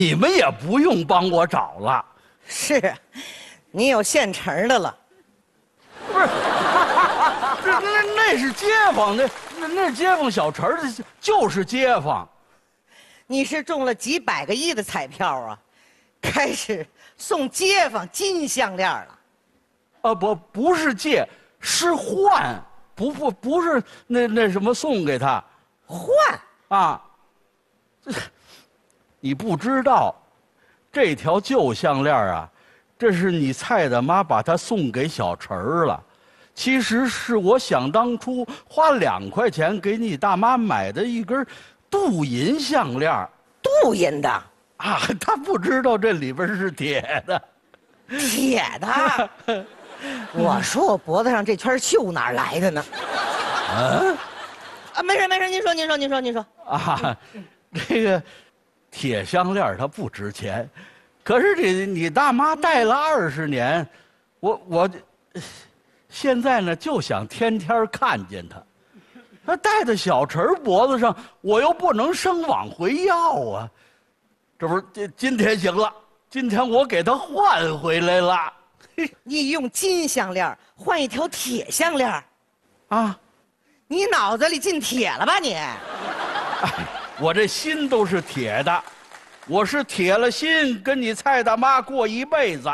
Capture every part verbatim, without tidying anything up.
你们也不用帮我找了。 是，你有现成的了。 不是，这那那是街坊，那那那街坊小陈儿，就是街坊。 你是中了几百个亿的彩票啊，开始送街坊金项链了。 啊，不，不是借，是换，不不不是那那什么送给他， 换啊，这你不知道，这条旧项链啊，这是你蔡大妈把它送给小陈儿了。其实是我想当初花两块钱给你大妈买的一根镀银项链。 镀银的啊，他不知道这里边是铁的。 铁的。我说我脖子上这圈锈哪儿来的呢？ 啊啊，没事没事，您说您说您说您说。 啊，这个铁项链它不值钱，可是你你大妈戴了二十年，我我现在呢就想天天看见她。她戴在小陈脖子上，我又不能生往回要啊。这不是今今天行了，今天我给她换回来了。 你用金项链换一条铁项链， 啊， 你脑子里进铁了吧你？ 哎，我这心都是铁的，我是铁了心跟你蔡大妈过一辈子。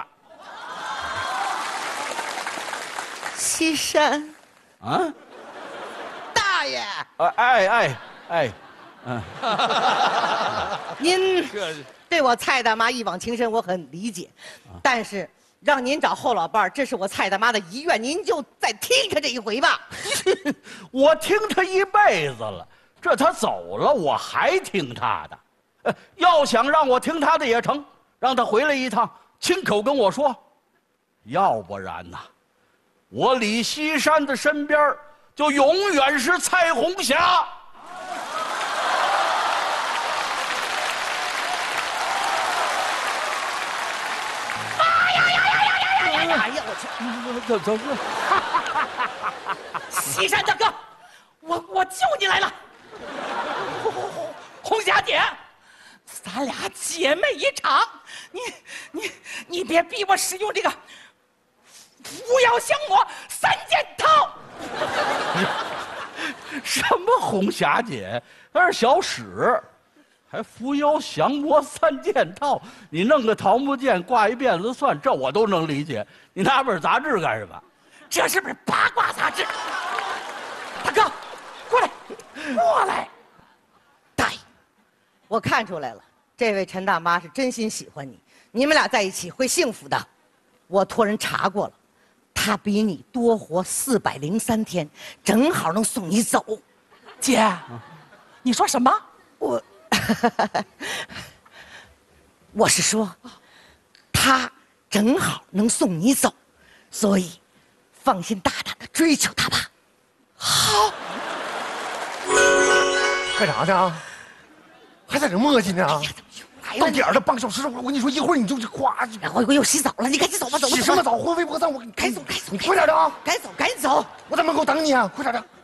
西山， 啊， 大爷， 哎哎哎哎，嗯， 您这对我蔡大妈一往情深，我很理解，但是让您找后老伴儿，这是我蔡大妈的遗愿，您就再听她这一回吧。 我听他一辈子了，这他走了，我还听他的。呃要想让我听他的也成，让他回来一趟，亲口跟我说。要不然呐，我李西山的身边就永远是蔡红霞。 哎呀，我去！ 怎怎么？ 西山大哥，我我救你来了。红霞姐，咱俩姐妹一场，你你你别逼我使用这个扶摇降魔三件套。 什么红霞姐，那是小史，还扶摇降魔三件套。你弄个桃木剑，挂一辫子蒜，这我都能理解。你拿本杂志干什么？ 这是不是八卦杂志？大哥，过来，过来。 大爷，我看出来了，这位陈大妈是真心喜欢你，你们俩在一起会幸福的。我托人查过了，她比你多活四百零三天，正好能送你走。 姐，你说什么？ 我，我是说，她正好能送你走，所以放心大胆的追求她吧。 好。 干啥呢？还在这磨叽呢？ 哎到点儿了，半个小时，我跟你说，一会儿你就夸。 我我又洗澡了，你赶紧走吧，走吧。 洗什么澡？魂飞魄散，我该走该走， 你快点的啊！ 该走赶紧走。 我在门口等你啊，快点的。